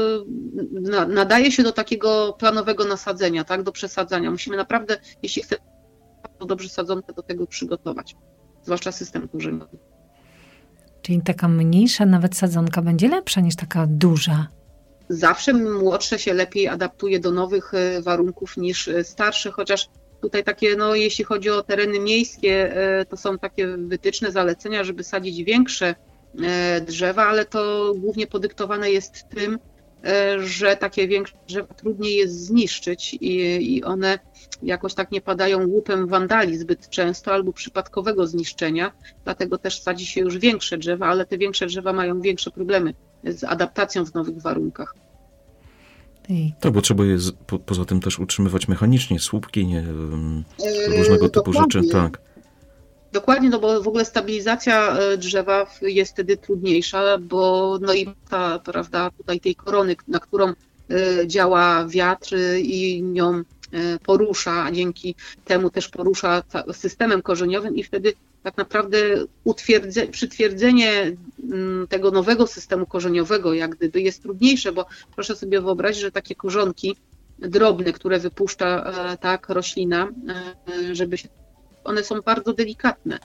Speaker 2: nadaje się do takiego planowego nasadzenia, tak, do przesadzania. Musimy naprawdę, jeśli chcemy dobrze sadzonkę, do tego przygotować, zwłaszcza system korzeniowy.
Speaker 3: Czyli taka mniejsza nawet sadzonka będzie lepsza niż taka duża?
Speaker 2: Zawsze młodsze się lepiej adaptuje do nowych warunków niż starsze, chociaż tutaj takie, jeśli chodzi o tereny miejskie, to są takie wytyczne, zalecenia, żeby sadzić większe drzewa, ale to głównie podyktowane jest tym, że takie większe drzewa trudniej jest zniszczyć i one jakoś tak nie padają łupem wandali zbyt często albo przypadkowego zniszczenia, dlatego też sadzi się już większe drzewa, ale te większe drzewa mają większe problemy z adaptacją w nowych warunkach.
Speaker 1: Tak, bo trzeba je poza tym też utrzymywać mechanicznie, słupki, różnego typu rzeczy. Tak.
Speaker 2: Dokładnie, no bo w ogóle stabilizacja drzewa jest wtedy trudniejsza, bo no i ta, prawda, tutaj tej korony, na którą działa wiatr i nią porusza, a dzięki temu też porusza systemem korzeniowym i wtedy tak naprawdę przytwierdzenie tego nowego systemu korzeniowego jak gdyby jest trudniejsze, bo proszę sobie wyobrazić, że takie korzonki drobne, które wypuszcza tak roślina, one są bardzo delikatne,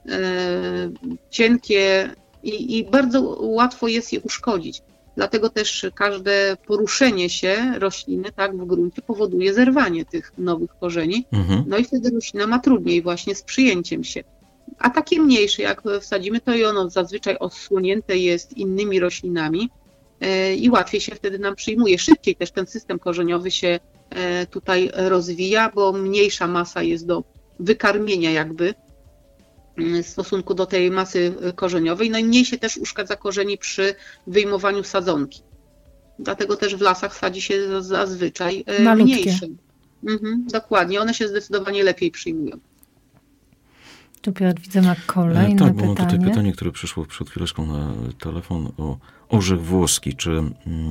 Speaker 2: cienkie i bardzo łatwo jest je uszkodzić. Dlatego też każde poruszenie się rośliny tak w gruncie powoduje zerwanie tych nowych korzeni. No i wtedy roślina ma trudniej właśnie z przyjęciem się. A takie mniejsze, jak wsadzimy, to i ono zazwyczaj odsłonięte jest innymi roślinami i łatwiej się wtedy nam przyjmuje. Szybciej też ten system korzeniowy się tutaj rozwija, bo mniejsza masa jest do wykarmienia jakby w stosunku do tej masy korzeniowej. No i mniej się też uszkadza korzeni przy wyjmowaniu sadzonki. Dlatego też w lasach sadzi się zazwyczaj mniejsze. Dokładnie, one się zdecydowanie lepiej przyjmują.
Speaker 3: Tu Piotr widzę ma kolejne
Speaker 1: tak,
Speaker 3: pytanie.
Speaker 1: Bo mam tutaj pytanie, które przyszło przed chwileczką na telefon o orzech włoski. Czy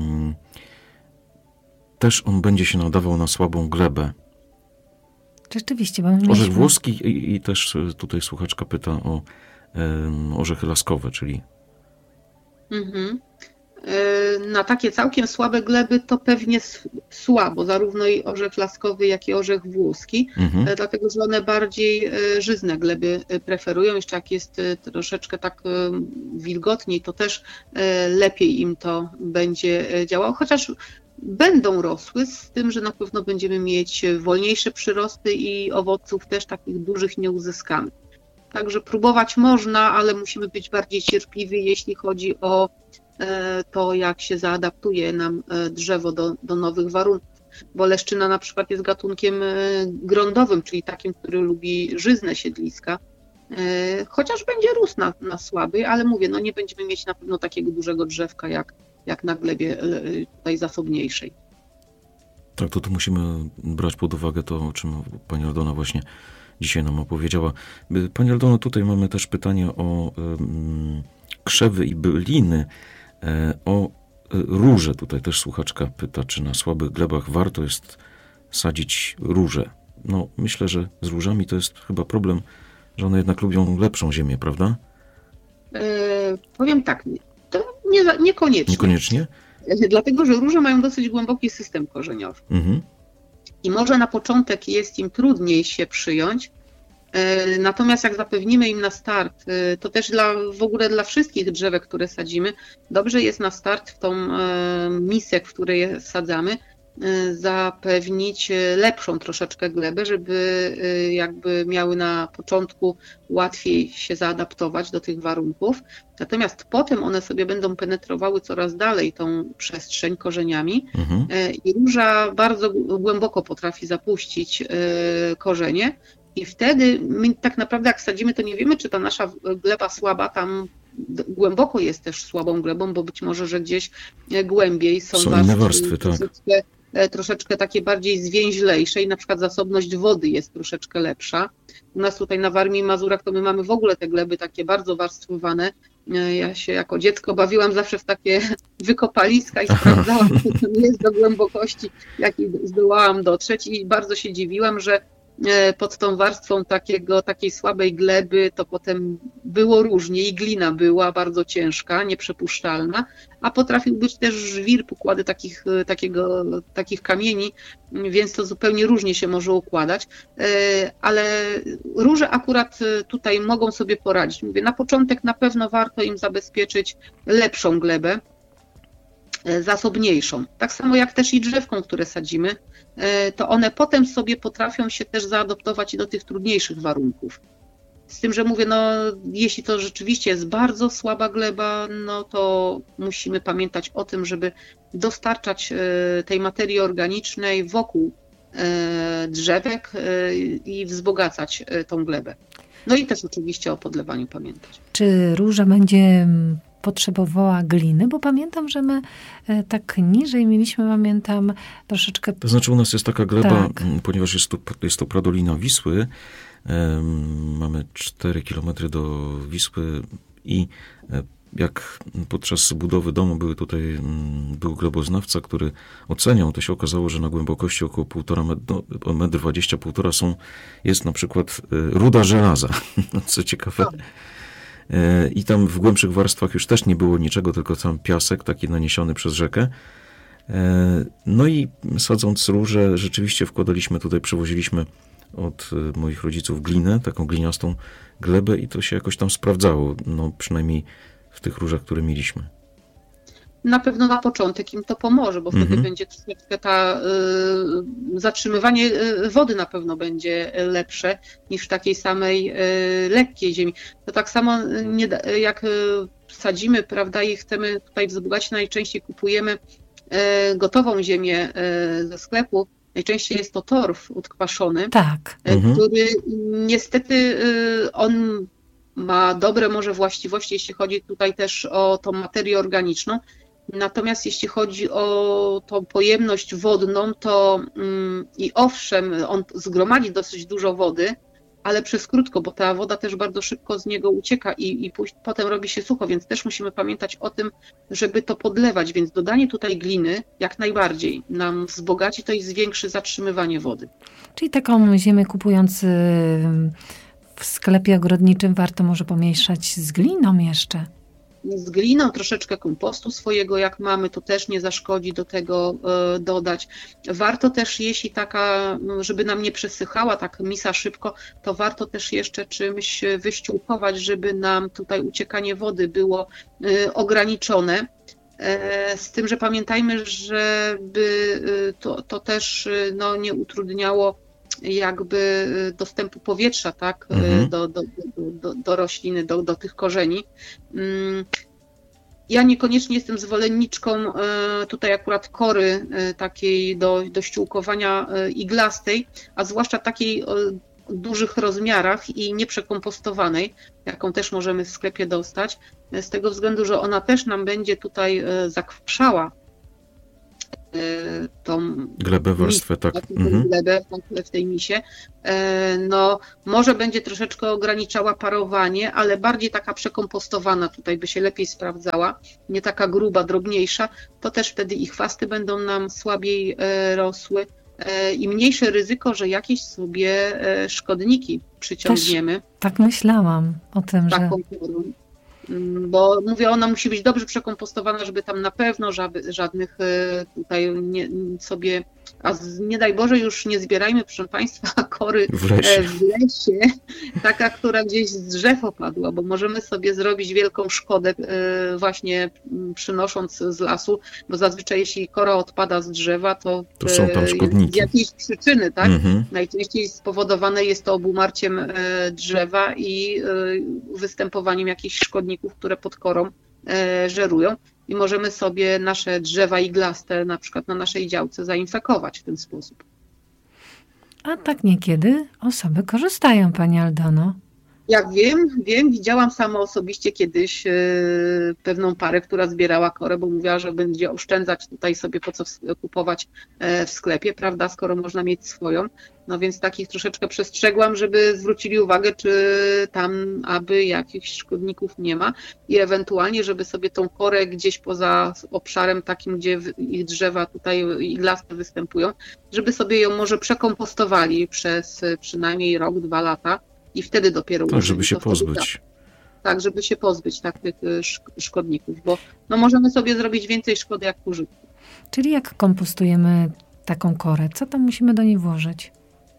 Speaker 1: też on będzie się nadawał na słabą glebę?
Speaker 3: Rzeczywiście, bo
Speaker 1: orzech włoski i też tutaj słuchaczka pyta o orzechy laskowe, czyli...
Speaker 2: Na takie całkiem słabe gleby to pewnie słabo, zarówno i orzech laskowy, jak i orzech włoski, dlatego że one bardziej żyzne gleby preferują. Jeszcze jak jest troszeczkę tak wilgotniej, to też lepiej im to będzie działało, chociaż będą rosły, z tym, że na pewno będziemy mieć wolniejsze przyrosty i owoców też takich dużych nie uzyskamy. Także próbować można, ale musimy być bardziej cierpliwi, jeśli chodzi o to, jak się zaadaptuje nam drzewo do nowych warunków. Bo leszczyna na przykład jest gatunkiem grądowym, czyli takim, który lubi żyzne siedliska, chociaż będzie rósł na słabej, ale mówię, no nie będziemy mieć na pewno takiego dużego drzewka jak na glebie tutaj zasobniejszej.
Speaker 1: Tak, to tu musimy brać pod uwagę to, o czym pani Aldona właśnie dzisiaj nam opowiedziała. Pani Aldono, tutaj mamy też pytanie o krzewy i byliny, o róże. Tutaj też słuchaczka pyta, czy na słabych glebach warto jest sadzić róże. No, myślę, że z różami to jest chyba problem, że one jednak lubią lepszą ziemię, prawda?
Speaker 2: Powiem tak, to niekoniecznie.
Speaker 1: Niekoniecznie?
Speaker 2: Dlatego, że róże mają dosyć głęboki system korzeniowy. I może na początek jest im trudniej się przyjąć, natomiast jak zapewnimy im na start, to też w ogóle dla wszystkich drzewek, które sadzimy, dobrze jest na start w tą misę, w której je sadzamy, zapewnić lepszą troszeczkę glebę, żeby jakby miały na początku łatwiej się zaadaptować do tych warunków. Natomiast potem one sobie będą penetrowały coraz dalej tą przestrzeń korzeniami i róża bardzo głęboko potrafi zapuścić korzenie i wtedy my tak naprawdę jak sadzimy, to nie wiemy, czy ta nasza gleba słaba tam głęboko jest też słabą glebą, bo być może, że gdzieś głębiej są
Speaker 1: inne warstwy, tak.
Speaker 2: Troszeczkę takie bardziej zwięźlejsze i na przykład zasobność wody jest troszeczkę lepsza. U nas tutaj na Warmii i Mazurach to my mamy w ogóle te gleby takie bardzo warstwowane. Ja się jako dziecko bawiłam zawsze w takie wykopaliska i sprawdzałam, co tam jest do głębokości, jakiej zdołałam dotrzeć i bardzo się dziwiłam, że pod tą warstwą takiej słabej gleby to potem było różnie i glina była bardzo ciężka, nieprzepuszczalna, a potrafił być też żwir, pokłady takich kamieni, więc to zupełnie różnie się może układać, ale róże akurat tutaj mogą sobie poradzić. Mówię, na początek na pewno warto im zabezpieczyć lepszą glebę, zasobniejszą. Tak samo jak też i drzewką, które sadzimy, to one potem sobie potrafią się też zaadoptować do tych trudniejszych warunków. Z tym, że mówię, no jeśli to rzeczywiście jest bardzo słaba gleba, no to musimy pamiętać o tym, żeby dostarczać tej materii organicznej wokół drzewek i wzbogacać tą glebę. No i też oczywiście o podlewaniu pamiętać.
Speaker 3: Czy róża będzie potrzebowała gliny? Bo pamiętam, że my tak niżej mieliśmy, pamiętam, troszeczkę...
Speaker 1: To znaczy u nas jest taka gleba,
Speaker 3: tak,
Speaker 1: ponieważ jest to pradolina Wisły, mamy 4 kilometry do Wisły i jak podczas budowy domu był gleboznawca, który oceniał, to się okazało, że na głębokości około 1,20 m jest na przykład ruda żelaza, co ciekawe. I tam w głębszych warstwach już też nie było niczego, tylko tam piasek taki naniesiony przez rzekę. No i sadząc róże, rzeczywiście przewoziliśmy od moich rodziców glinę, taką gliniastą glebę i to się jakoś tam sprawdzało, no przynajmniej w tych różach, które mieliśmy.
Speaker 2: Na pewno na początek im to pomoże, bo wtedy będzie troszeczkę zatrzymywanie wody na pewno będzie lepsze niż w takiej samej lekkiej ziemi. To tak samo jak sadzimy, prawda, i chcemy tutaj wzbogacić, najczęściej kupujemy gotową ziemię ze sklepu. Najczęściej jest to torf odkwaszony,
Speaker 3: tak,
Speaker 2: który niestety on ma dobre może właściwości, jeśli chodzi tutaj też o tą materię organiczną. Natomiast jeśli chodzi o tą pojemność wodną, to i owszem, on zgromadzi dosyć dużo wody, ale przez krótko, bo ta woda też bardzo szybko z niego ucieka i potem robi się sucho, więc też musimy pamiętać o tym, żeby to podlewać, więc dodanie tutaj gliny jak najbardziej nam wzbogaci to i zwiększy zatrzymywanie wody.
Speaker 3: Czyli taką ziemię kupując w sklepie ogrodniczym warto może pomieszać z gliną jeszcze.
Speaker 2: Z gliną, troszeczkę kompostu swojego, jak mamy, to też nie zaszkodzi do tego dodać. Warto też, jeśli taka, żeby nam nie przesychała tak misa szybko, to warto też jeszcze czymś wyściółkować, żeby nam tutaj uciekanie wody było ograniczone. Z tym, że pamiętajmy, żeby to też nie utrudniało jakby dostępu powietrza, tak, do rośliny, do tych korzeni. Ja niekoniecznie jestem zwolenniczką tutaj akurat kory takiej do ściółkowania iglastej, a zwłaszcza takiej o dużych rozmiarach i nieprzekompostowanej, jaką też możemy w sklepie dostać, z tego względu, że ona też nam będzie tutaj zakwaszała tą
Speaker 1: glebę, warstwę, tak.
Speaker 2: Glebę w tej misie. No, może będzie troszeczkę ograniczała parowanie, ale bardziej taka przekompostowana tutaj by się lepiej sprawdzała, nie taka gruba, drobniejsza, to też wtedy i chwasty będą nam słabiej rosły i mniejsze ryzyko, że jakieś sobie szkodniki przyciągniemy.
Speaker 3: Też tak myślałam o tym,
Speaker 2: taką porą. Bo mówię, ona musi być dobrze przekompostowana, żeby tam na pewno żadnych tutaj sobie, a nie daj Boże już nie zbierajmy, proszę Państwa, kory w lesie, taka, która gdzieś z drzew opadła, bo możemy sobie zrobić wielką szkodę właśnie przynosząc z lasu, bo zazwyczaj jeśli kora odpada z drzewa, to
Speaker 1: są tam szkodniki.
Speaker 2: Z jakiejś przyczyny, tak? Najczęściej spowodowane jest to obumarciem drzewa i występowaniem jakichś szkodników, które pod korą żerują i możemy sobie nasze drzewa iglaste na przykład na naszej działce zainfekować w ten sposób.
Speaker 3: A tak niekiedy osoby korzystają, Pani Aldono.
Speaker 2: Jak wiem, widziałam sama osobiście kiedyś pewną parę, która zbierała korę, bo mówiła, że będzie oszczędzać tutaj sobie po co kupować w sklepie, prawda, skoro można mieć swoją. No więc takich troszeczkę przestrzegłam, żeby zwrócili uwagę, czy tam aby jakichś szkodników nie ma i ewentualnie, żeby sobie tą korę gdzieś poza obszarem takim, gdzie ich drzewa tutaj iglaste występują, żeby sobie ją może przekompostowali przez przynajmniej rok, 2 lata. I wtedy dopiero
Speaker 1: tak, żeby się pozbyć.
Speaker 2: Tak, żeby się pozbyć tych szkodników, bo możemy sobie zrobić więcej szkody jak użytku.
Speaker 3: Czyli jak kompostujemy taką korę? Co tam musimy do niej włożyć?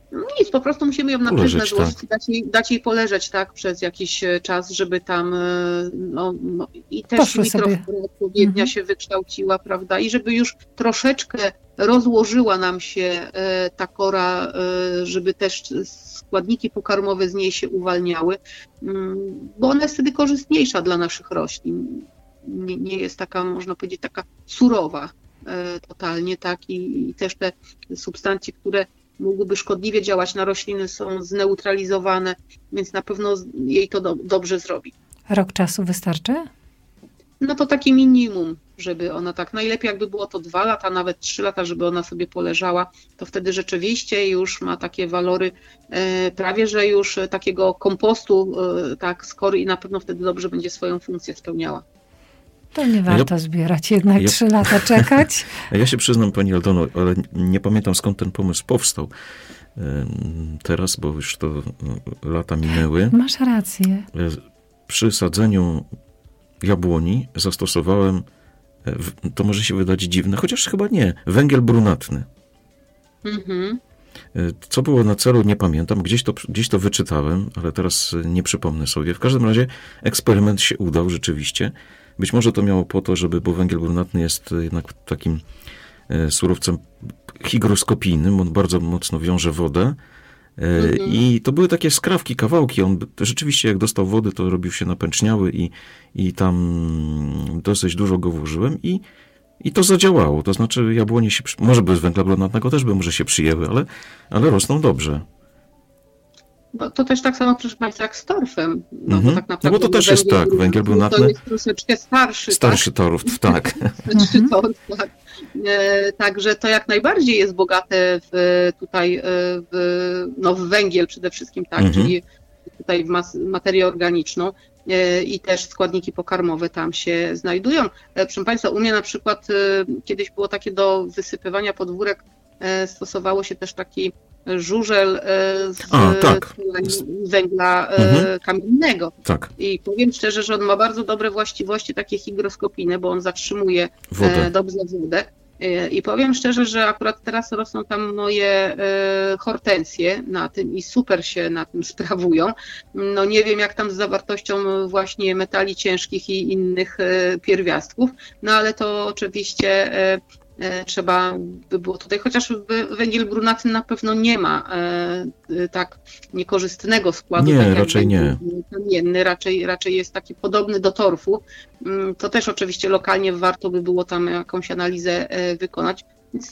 Speaker 2: Nic, po prostu musimy ją na
Speaker 1: Poleżeć,
Speaker 2: przyznę złożyć i dać jej poleżeć tak przez jakiś czas, żeby tam i też
Speaker 3: Poszły
Speaker 2: mikroflora odpowiednia się wykształciła, prawda? I żeby już troszeczkę rozłożyła nam się ta kora, żeby też składniki pokarmowe z niej się uwalniały, bo ona jest wtedy korzystniejsza dla naszych roślin. Nie jest taka, można powiedzieć, taka surowa totalnie, tak? I też te substancje, które mogłyby szkodliwie działać na rośliny, są zneutralizowane, więc na pewno jej to dobrze zrobi.
Speaker 3: Rok czasu wystarczy?
Speaker 2: No to takie minimum, żeby ona tak, najlepiej jakby było to 2 lata, nawet 3 lata, żeby ona sobie poleżała, to wtedy rzeczywiście już ma takie walory prawie, że już takiego kompostu tak z kory i na pewno wtedy dobrze będzie swoją funkcję spełniała.
Speaker 3: To nie warto zbierać, jednak 3 lata czekać.
Speaker 1: Ja się przyznam, pani Aldono, ale nie pamiętam, skąd ten pomysł powstał teraz, bo już to lata minęły.
Speaker 3: Masz rację.
Speaker 1: Przy sadzeniu jabłoni zastosowałem, to może się wydać dziwne, chociaż chyba nie, węgiel brunatny. Mhm. Co było na celu, nie pamiętam, gdzieś to wyczytałem, ale teraz nie przypomnę sobie. W każdym razie eksperyment się udał rzeczywiście. Być może to miało po to, bo węgiel brunatny jest jednak takim surowcem hygroskopijnym, on bardzo mocno wiąże wodę. I to były takie skrawki, kawałki. On rzeczywiście, jak dostał wody, to robił się napęczniały i tam dosyć dużo go włożyłem i to zadziałało. To znaczy jabłonie się, może bez węgla brunatnego też by może się przyjęły, ale rosną dobrze.
Speaker 2: Bo to też tak samo, proszę Państwa, jak z torfem. Bo tak naprawdę,
Speaker 1: bo to też jest tak, węgiel brunatny.
Speaker 2: To jest troszeczkę starszy.
Speaker 1: Starszy torf, tak.
Speaker 2: Starszy torf, tak. Także to jak najbardziej jest bogate w węgiel przede wszystkim, tak, czyli tutaj w materię organiczną i też składniki pokarmowe tam się znajdują. Proszę Państwa, u mnie na przykład kiedyś było takie do wysypywania podwórek, stosowało się też taki żużel z węgla kamiennego.
Speaker 1: Tak.
Speaker 2: I powiem szczerze, że on ma bardzo dobre właściwości takie hygroskopijne, bo on zatrzymuje dobrze wodę. I powiem szczerze, że akurat teraz rosną tam moje hortensje na tym i super się na tym sprawują. No nie wiem, jak tam z zawartością właśnie metali ciężkich i innych pierwiastków, no ale to oczywiście trzeba by było tutaj, chociaż węgiel brunatny na pewno nie ma tak niekorzystnego składu.
Speaker 1: Nie,
Speaker 2: tak
Speaker 1: raczej nie.
Speaker 2: Kamienny, raczej jest taki podobny do torfu. To też oczywiście lokalnie warto by było tam jakąś analizę wykonać. Więc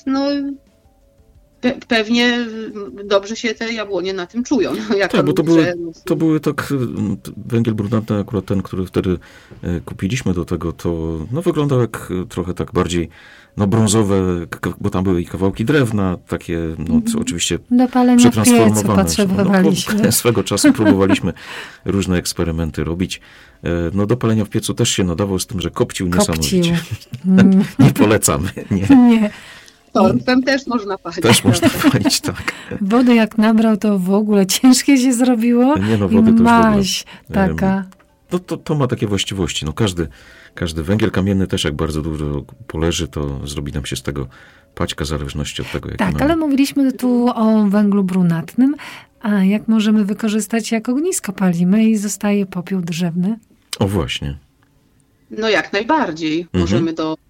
Speaker 2: pewnie dobrze się te jabłonie na tym czują.
Speaker 1: Tak, bo to były tak, węgiel brunatny, akurat ten, który wtedy kupiliśmy do tego, to wyglądał jak trochę tak bardziej brązowe, bo tam były i kawałki drewna, takie, oczywiście
Speaker 3: do palenia
Speaker 1: przetransformowane.
Speaker 3: Piecu potrzebowaliśmy.
Speaker 1: Swego czasu próbowaliśmy różne eksperymenty robić. Do palenia w piecu też się nadawał, z tym, że kopcił niesamowicie. Nie polecamy.
Speaker 3: Nie.
Speaker 2: Torfem też można palić.
Speaker 1: Też można palić, tak.
Speaker 3: Wody jak nabrał, to w ogóle ciężkie się zrobiło.
Speaker 1: Nie, wody to
Speaker 3: maź taka.
Speaker 1: To ma takie właściwości. Każdy węgiel kamienny też, jak bardzo dużo poleży, to zrobi nam się z tego paćka, w zależności od tego, jak
Speaker 3: tak, ale mówiliśmy tu o węglu brunatnym. A jak możemy wykorzystać, jak ognisko palimy i zostaje popiół drzewny?
Speaker 1: O właśnie.
Speaker 2: No jak najbardziej. Możemy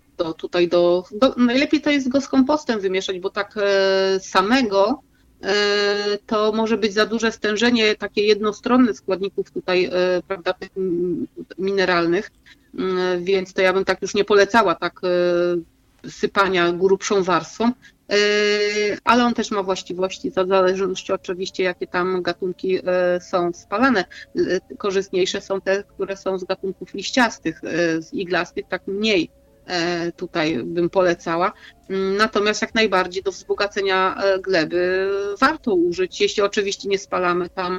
Speaker 2: najlepiej to jest go z kompostem wymieszać, bo tak samego to może być za duże stężenie takie jednostronne składników tutaj, prawda, mineralnych, więc to ja bym tak już nie polecała tak sypania grubszą warstwą, ale on też ma właściwości, w zależności oczywiście jakie tam gatunki są spalane. Korzystniejsze są te, które są z gatunków liściastych, z iglastych tak mniej. Tutaj bym polecała. Natomiast jak najbardziej do wzbogacenia gleby warto użyć, jeśli oczywiście nie spalamy tam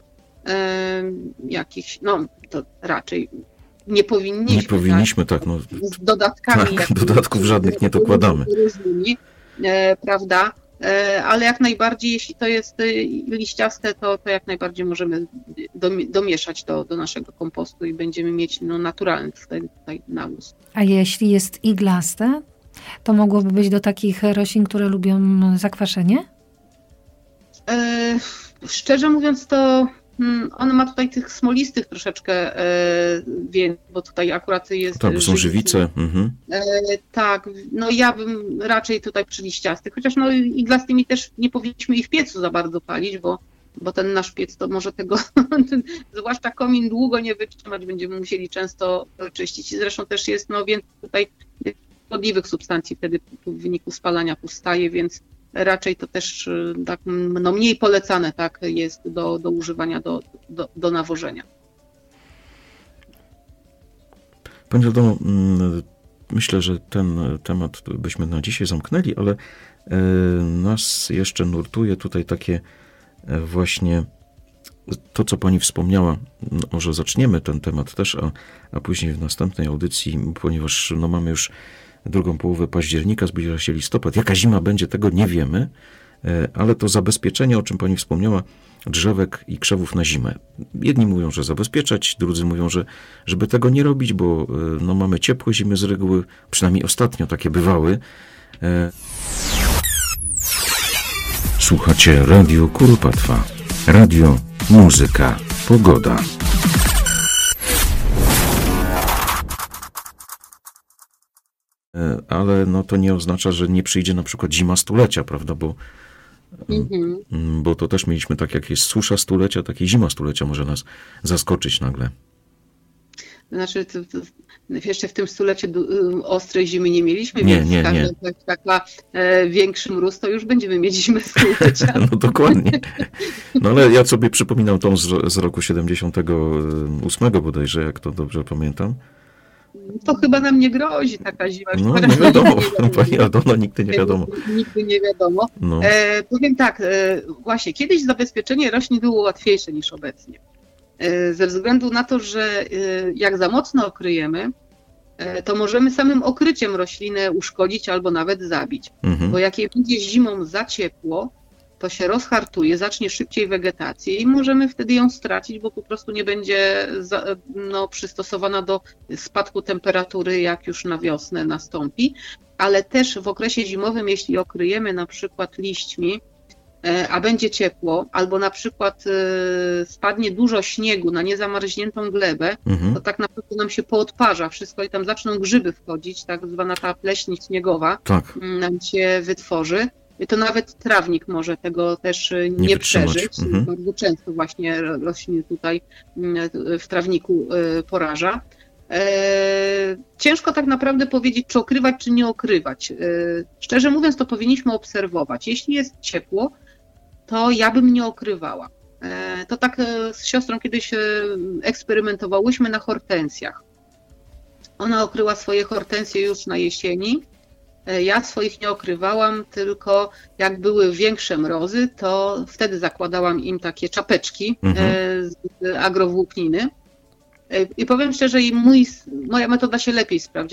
Speaker 2: jakichś, to raczej nie powinniśmy.
Speaker 1: Nie powinniśmy, tak.
Speaker 2: Z dodatkami.
Speaker 1: Tak, dodatków żadnych nie dokładamy.
Speaker 2: Różnymi, prawda? Ale jak najbardziej, jeśli to jest liściaste, to jak najbardziej możemy domieszać do naszego kompostu i będziemy mieć naturalny tutaj nawóz.
Speaker 3: A jeśli jest iglaste, to mogłoby być do takich roślin, które lubią zakwaszenie?
Speaker 2: Szczerze mówiąc, to on ma tutaj tych smolistych troszeczkę więcej, bo tutaj akurat jest...
Speaker 1: Tak, bo są żywice.
Speaker 2: Tak, no ja bym raczej tutaj przy liściastych, chociaż no i z tymi też nie powinniśmy ich w piecu za bardzo palić, bo ten nasz piec to może tego, zwłaszcza komin, długo nie wytrzymać, będziemy musieli często czyścić i zresztą też jest więcej tutaj szkodliwych substancji wtedy w wyniku spalania powstaje, więc raczej to też tak mniej polecane tak jest do używania do nawożenia.
Speaker 1: Pani Aldono, myślę, że ten temat byśmy na dzisiaj zamknęli, ale nas jeszcze nurtuje tutaj takie właśnie to, co pani wspomniała. Może zaczniemy ten temat też, a później w następnej audycji, ponieważ mamy już drugą połowę października, zbliża się listopad. Jaka zima będzie, tego nie wiemy, ale to zabezpieczenie, o czym pani wspomniała, drzewek i krzewów na zimę. Jedni mówią, że zabezpieczać, drudzy mówią, że żeby tego nie robić, bo mamy ciepłe zimy z reguły, przynajmniej ostatnio takie bywały. Słuchacie Radio Kuropatwa. Radio, muzyka, pogoda. Ale to nie oznacza, że nie przyjdzie na przykład zima stulecia, prawda? Bo to też mieliśmy tak, jak jest susza stulecia, tak i zima stulecia może nas zaskoczyć nagle.
Speaker 2: Znaczy, jeszcze w tym stuleciu ostrej zimy nie mieliśmy,
Speaker 1: nie,
Speaker 2: więc jak taka większy mróz, to już będziemy mieć zimę stulecia.
Speaker 1: No dokładnie. No ale ja sobie przypominam tą z roku 78 bodajże, jak to dobrze pamiętam.
Speaker 2: To chyba nam nie grozi taka zima.
Speaker 1: No nie wiadomo, pani Aldono, nigdy nie wiadomo.
Speaker 2: Nigdy nie wiadomo.
Speaker 1: No.
Speaker 2: Powiem tak, właśnie kiedyś zabezpieczenie roślin było łatwiejsze niż obecnie. Ze względu na to, że jak za mocno okryjemy, to możemy samym okryciem roślinę uszkodzić albo nawet zabić. Bo jak jej będzie zimą za ciepło, to się rozhartuje, zacznie szybciej wegetację i możemy wtedy ją stracić, bo po prostu nie będzie przystosowana do spadku temperatury, jak już na wiosnę nastąpi. Ale też w okresie zimowym, jeśli okryjemy na przykład liśćmi, a będzie ciepło, albo na przykład spadnie dużo śniegu na niezamarzniętą glebę, to tak naprawdę nam się poodparza wszystko i tam zaczną grzyby wchodzić, tak zwana ta pleśń śniegowa nam się wytworzy. I to nawet trawnik może tego też nie przeżyć. Bardzo często właśnie rośliny tutaj w trawniku poraża. Ciężko tak naprawdę powiedzieć, czy okrywać, czy nie okrywać. Szczerze mówiąc, to powinniśmy obserwować. Jeśli jest ciepło, to ja bym nie okrywała. To tak z siostrą kiedyś eksperymentowałyśmy na hortensjach. Ona okryła swoje hortensje już na jesieni. Ja swoich nie okrywałam, tylko jak były większe mrozy, to wtedy zakładałam im takie czapeczki z agrowłókniny. I powiem szczerze, moja metoda się lepiej sprawdza.